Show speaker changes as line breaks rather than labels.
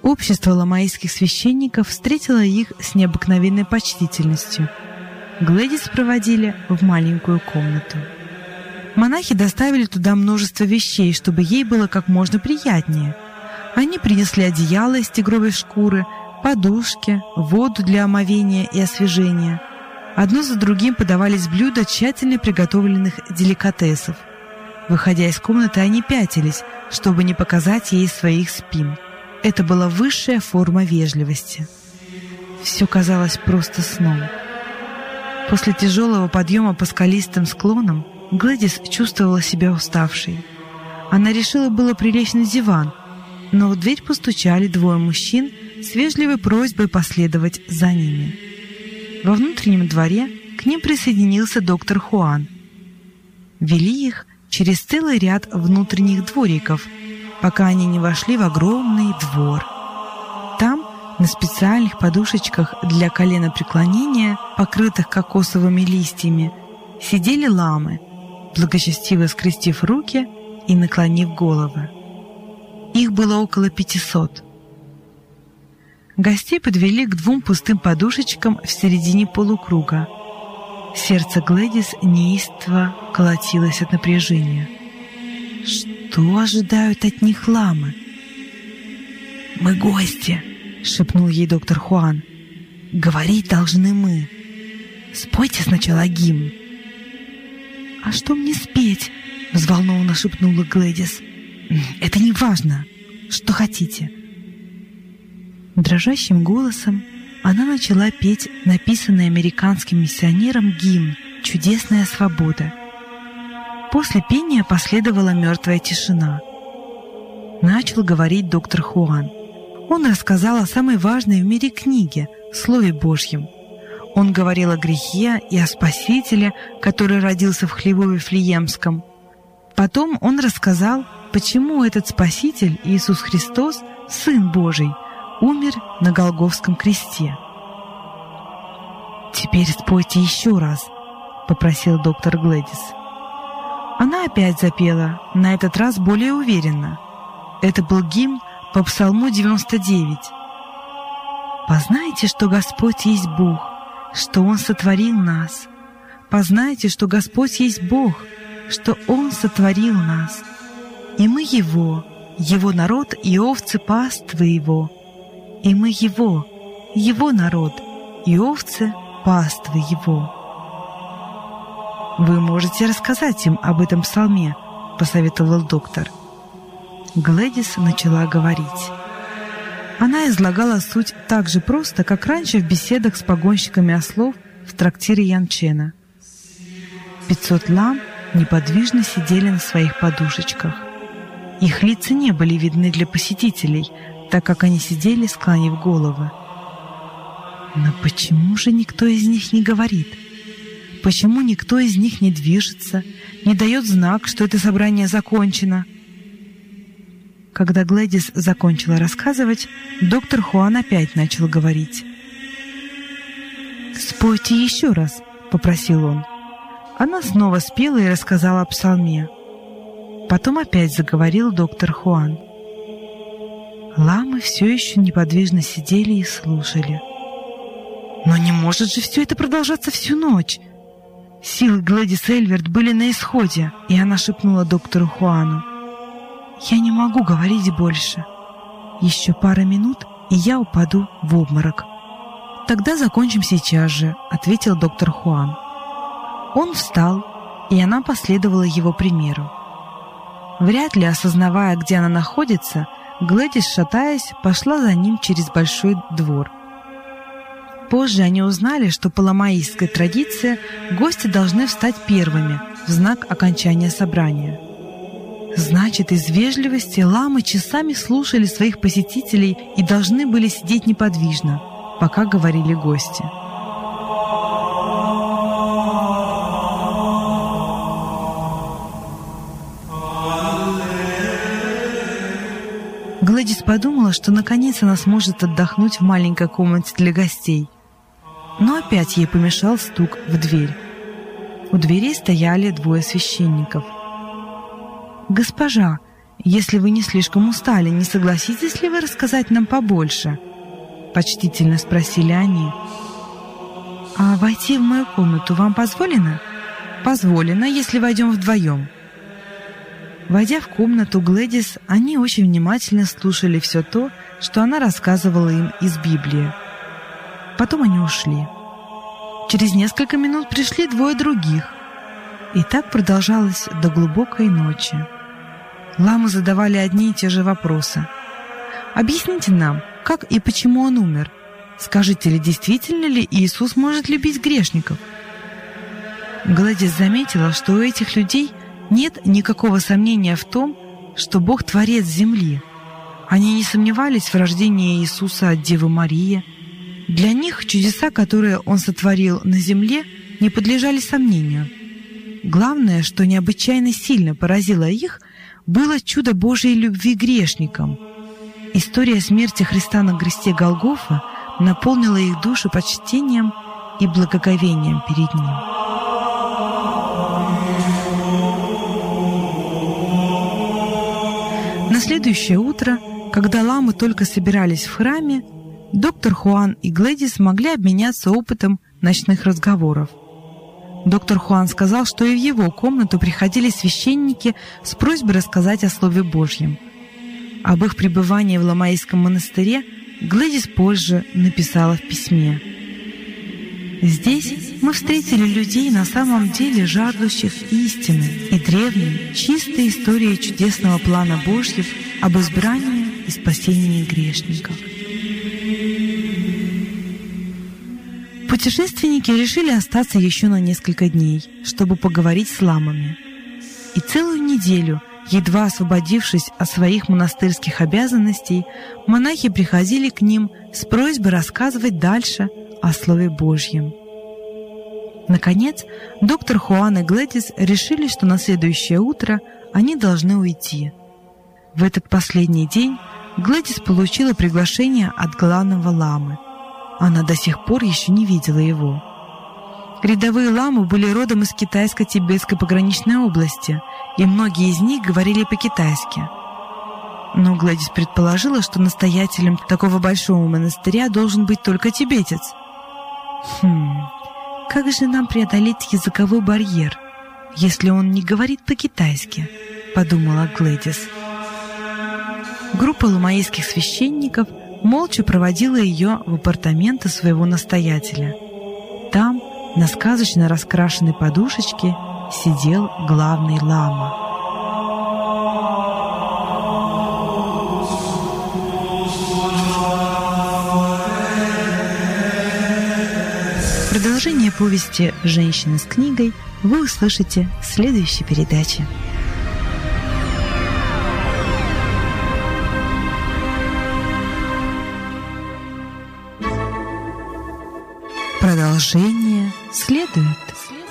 Общество ламаистских священников встретило их с необыкновенной почтительностью. Глэдис проводили в маленькую комнату. Монахи доставили туда множество вещей, чтобы ей было как можно приятнее. Они принесли одеяло из тигровой шкуры, подушки, воду для омовения и освежения. Одно за другим подавались блюда тщательно приготовленных деликатесов. Выходя из комнаты, они пятились, чтобы не показать ей своих спин. Это была высшая форма вежливости. Все казалось просто сном. После тяжелого подъема по скалистым склонам Глэдис чувствовала себя уставшей. Она решила было прилечь на диван, но в дверь постучали двое мужчин с вежливой просьбой последовать за ними. Во внутреннем дворе к ним присоединился доктор Хуан. Вели их через целый ряд внутренних двориков, пока они не вошли в огромный двор. Там, на специальных подушечках для коленопреклонения, покрытых кокосовыми листьями, сидели ламы, благочестиво скрестив руки и наклонив головы. Их было около 500. Гостей подвели к двум пустым подушечкам в середине полукруга. Сердце Глэдис неистово колотилось от напряжения. Что ожидают от них ламы? «Мы гости», — шепнул ей доктор Хуан. «Говорить должны мы. Спойте сначала гимн». «А что мне спеть?» — взволнованно шепнула Глэдис. «Это не важно. Что хотите». Дрожащим голосом она начала петь написанный американским миссионером гимн «Чудесная свобода». После пения последовала мертвая тишина. Начал говорить доктор Хуан. Он рассказал о самой важной в мире книге — Слове Божьем. Он говорил о грехе и о Спасителе, который родился в хлеву Вифлеемском. Потом он рассказал, почему этот Спаситель, Иисус Христос, Сын Божий, умер на Голгофском кресте. «Теперь спойте еще раз», — попросил доктор Глэдис. Она опять запела, на этот раз более уверенно. Это был гимн по Псалму 99. «Познайте, что Господь есть Бог, что Он сотворил нас. Познайте, что Господь есть Бог, что Он сотворил нас. И мы Его, Его народ и овцы паствы Его. И мы Его народ и овцы паствы Его». «Вы можете рассказать им об этом псалме», — посоветовал доктор. Глэдис начала говорить. Она излагала суть так же просто, как раньше в беседах с погонщиками ослов в трактире Янчена. 500 лам неподвижно сидели на своих подушечках. Их лица не были видны для посетителей, так как они сидели, склонив головы. Но почему же никто из них не говорит? Почему никто из них не движется, не дает знак, что это собрание закончено? Когда Глэдис закончила рассказывать, доктор Хуан опять начал говорить. «Спойте еще раз», — попросил он. Она снова спела и рассказала о псалме. Потом опять заговорил доктор Хуан. Ламы все еще неподвижно сидели и слушали. «Но не может же все это продолжаться всю ночь!» Силы Глэдис Эльверт были на исходе, и она шепнула доктору Хуану. «Я не могу говорить больше. Еще пара минут, и я упаду в обморок». «Тогда закончим сейчас же», — ответил доктор Хуан. Он встал, и она последовала его примеру. Вряд ли осознавая, где она находится, Глэдис, шатаясь, пошла за ним через большой двор. Позже они узнали, что по ламаистской традиции гости должны встать первыми в знак окончания собрания. Значит, из вежливости ламы часами слушали своих посетителей и должны были сидеть неподвижно, пока говорили гости. Глэдис подумала, что наконец она сможет отдохнуть в маленькой комнате для гостей. Но опять ей помешал стук в дверь. У дверей стояли двое священников. «Госпожа, Если вы не слишком устали, не согласитесь ли вы рассказать нам побольше?» — почтительно спросили они. «А войти в мою комнату вам позволено?» «Позволено, если войдем вдвоем». Войдя в комнату Глэдис, они очень внимательно слушали все то, что она рассказывала им из Библии. Потом они ушли. Через несколько минут пришли двое других. И так продолжалось до глубокой ночи. Ламы задавали одни и те же вопросы. «Объясните нам, как и почему он умер? Скажите ли, действительно ли Иисус может любить грешников?» Глэдис заметила, что у этих людей нет никакого сомнения в том, что Бог творец земли. Они не сомневались в рождении Иисуса от Девы Марии. Для них чудеса, которые Он сотворил на земле, не подлежали сомнению. Главное, что необычайно сильно поразило их, было чудо Божьей любви к грешникам. История смерти Христа на кресте Голгофа наполнила их души почтением и благоговением перед Ним. На следующее утро, когда ламы только собирались в храме, доктор Хуан и Глэдис могли обменяться опытом ночных разговоров. Доктор Хуан сказал, что и в его комнату приходили священники с просьбой рассказать о Слове Божьем. Об их пребывании в Ламаистском монастыре Глэдис позже написала в письме: «Здесь мы встретили людей, на самом деле жаждущих истины и древней, чистой истории чудесного плана Божьего об избрании и спасении грешников». Путешественники решили остаться еще на несколько дней, чтобы поговорить с ламами. И целую неделю, едва освободившись от своих монастырских обязанностей, монахи приходили к ним с просьбой рассказывать дальше о Слове Божьем. Наконец, доктор Хуан и Глэдис решили, что на следующее утро они должны уйти. В этот последний день Глэдис получила приглашение от главного ламы. Она до сих пор еще не видела его. Рядовые ламы были родом из китайско-тибетской пограничной области, и многие из них говорили по-китайски. Но Глэдис предположила, что настоятелем такого большого монастыря должен быть только тибетец. Как же нам преодолеть языковой барьер, если он не говорит по-китайски? Подумала Глэдис. Группа ламаистских священников молча проводила ее в апартаменты своего настоятеля. Там, на сказочно раскрашенной подушечке, сидел главный лама. Продолжение повести «Женщина с книгой» вы услышите в следующей передаче. Продолжение следует.